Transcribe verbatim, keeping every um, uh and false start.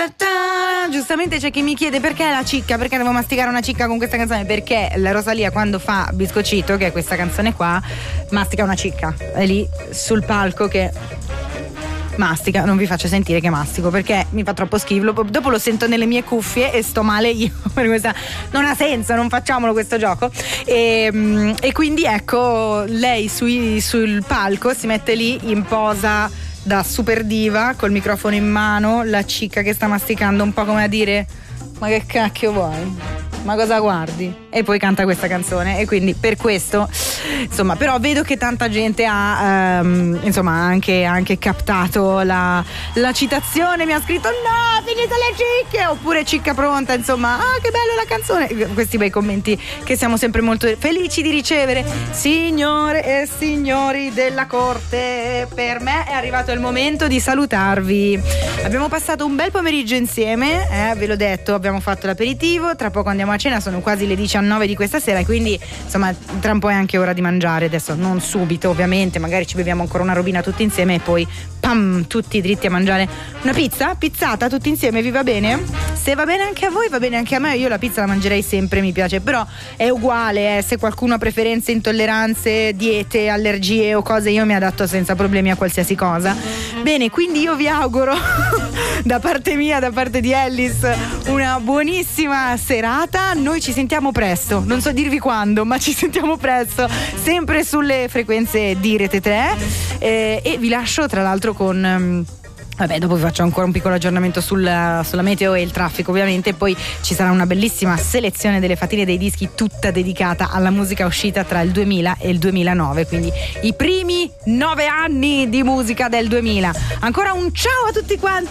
Giustamente c'è chi mi chiede perché la cicca, perché devo masticare una cicca con questa canzone, perché la Rosalia quando fa Biscoccito, che è questa canzone qua, mastica una cicca, è lì sul palco che mastica. Non vi faccio sentire che mastico perché mi fa troppo schifo, dopo lo sento nelle mie cuffie e sto male io per questa, non ha senso, non facciamolo questo gioco. E, e quindi ecco, lei sui, sul palco si mette lì in posa da super diva col microfono in mano, la cicca che sta masticando, un po' come a dire: ma che cacchio vuoi? Ma cosa guardi? E poi canta questa canzone, e quindi per questo, insomma, però vedo che tanta gente ha um, insomma anche, anche captato la, la citazione, mi ha scritto: no, finite le cicche, oppure cicca pronta, insomma, ah che bella la canzone, questi bei commenti che siamo sempre molto felici di ricevere. Signore e signori della corte, per me è arrivato il momento di salutarvi. Abbiamo passato un bel pomeriggio insieme, eh, ve l'ho detto, abbiamo fatto l'aperitivo, tra poco andiamo a cena, sono quasi le diciannove di questa sera e quindi insomma tra un po' è anche ora di mangiare, adesso non subito ovviamente, magari ci beviamo ancora una robina tutti insieme e poi pam, tutti dritti a mangiare una pizza, pizzata tutti insieme, vi va bene? Se va bene anche a voi va bene anche a me, io la pizza la mangerei sempre, mi piace, però è uguale, eh, se qualcuno ha preferenze, intolleranze, diete, allergie o cose, io mi adatto senza problemi a qualsiasi cosa. Bene, quindi io vi auguro da parte mia, da parte di Ellis, una buonissima serata. Noi ci sentiamo presto, non so dirvi quando, ma ci sentiamo presto, sempre sulle frequenze di Rete tre, eh, e vi lascio tra l'altro con um, vabbè, dopo vi faccio ancora un piccolo aggiornamento sul, sulla meteo e il traffico ovviamente, poi ci sarà una bellissima selezione delle fatine dei dischi tutta dedicata alla musica uscita tra il duemila e il duemilanove, quindi i primi nove anni di musica del duemila. Ancora un ciao a tutti quanti.